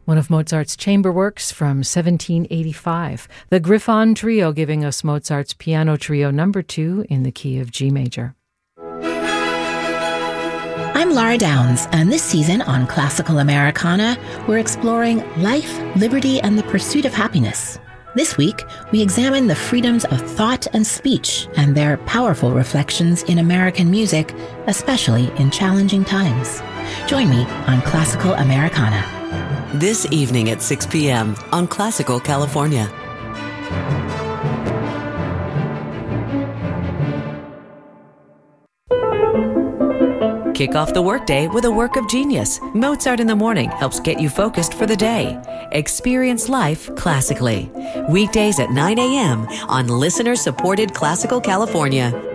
One of Mozart's chamber works from 1785, the Griffon Trio, giving us Mozart's Piano Trio No. 2 in the key of G major. I'm Laura Downs, and this season on Classical Americana, we're exploring life, liberty, and the pursuit of happiness. This week, we examine the freedoms of thought and speech and their powerful reflections in American music, especially in challenging times. Join me on Classical Americana. This evening at 6 p.m. on Classical California. Kick off the workday with a work of genius. Mozart in the Morning helps get you focused for the day. Experience life classically. Weekdays at 9 a.m. on listener-supported Classical California.